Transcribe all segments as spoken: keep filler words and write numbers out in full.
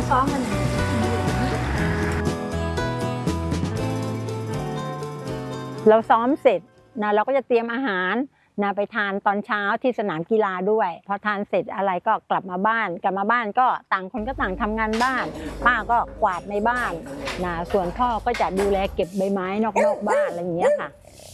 ซ้อมกันเราซ้อมเสร็จนะเราก็จะเตรียมอาหารนะไปทานตอนเช้าที่สนามกีฬาด้วยพอทานเสร็จอะไรก็กลับมาบ้านกลับมาบ้านก็ต่างคนก็ต่างทำงานบ้านป้าก็กวาดในบ้านนะส่วนพ่อก็จะดูแลเก็บใบไม้นอกๆบ้านอะไรอย่างเงี้ยค่ะ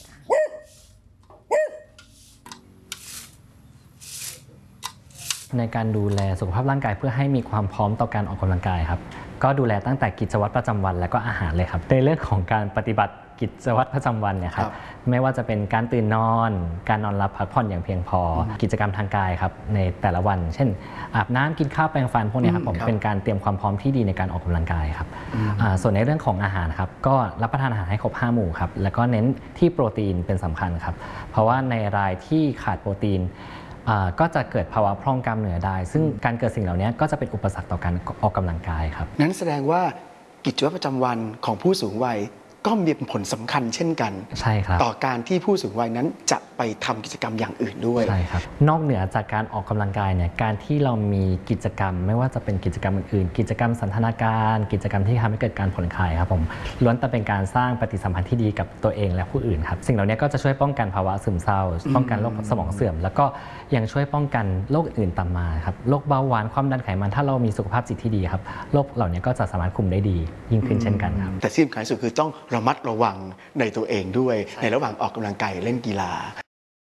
ในการดูแลสุขภาพร่างกายเพื่อให้มีความพร้อมต่อการออกกำลังกายครับก็ดูแลตั้งแต่กิจวัตรประจำวันและก็อาหารเลยครับในเรื่องของการปฏิบัติกิจวัตรประจำวันเนี่ยครับไม่ว่าจะเป็นการตื่นนอนการนอนหลับพักผ่อนอย่างเพียงพอกิจกรรมทางกายครับในแต่ละวันเช่นอาบน้ำกินข้าวแปรงฟันพวกนี้ครับผมเป็นการเตรียมความพร้อมที่ดีในการออกกำลังกายครับส่วนในเรื่องของอาหารครับก็รับประทานอาหารให้ครบห้าหมู่ครับแล้วก็เน้นที่โปรตีนเป็นสำคัญครับเพราะว่าในรายที่ขาดโปรตีนก็จะเกิดภาวะพร่องกล้ามเนื้อได้ซึ่งการเกิดสิ่งเหล่านี้ก็จะเป็นอุปสรรคต่อการออกกำลังกายครับนั้นแสดงว่ากิจวัตรประจำวันของผู้สูงวัยก็มีผลสำคัญเช่นกันใช่ครับต่อการที่ผู้สูงวัยนั้นจะไปทำกิจกรรมอย่างอื่นด้วยใช่ครับนอกเหนือจากการออกกำลังกายเนี่ยการที่เรามีกิจกรรมไม่ว่าจะเป็นกิจกรรมอื่นๆกิจกรรมสันทนาการกิจกรรมที่ทำให้เกิดการผ่อนคลายครับผมล้วนแต่เป็นการสร้างปฏิสัมพันธ์ที่ดีกับตัวเองและผู้อื่นครับสิ่งเหล่านี้ก็จะช่วยป้องกันภาวะซึมเศร้าป้องกันโรคสมองเสื่อมแล้วก็ยังช่วยป้องกันโรคอื่นตามมาครับโรคเบาหวานความดันไขมันถ้าเรามีสุขภาพจิตที่ดีครับโรคเหล่านี้ก็จะสามารถคุมได้ดียิ่งขึ้นเช่นกันครับแต่ที่สำคัญที่สุดคือต้องระมัดระวังในตัวเองด้วยในระหว่างออกกำลังกายเล่นกีฬา